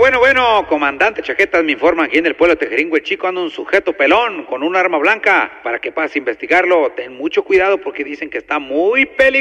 Bueno, comandante Chaquetas, me informan aquí en el pueblo de Tejeringo el Chico anda un sujeto pelón con un arma blanca. Para que pases a investigarlo, ten mucho cuidado porque dicen que está muy peligroso.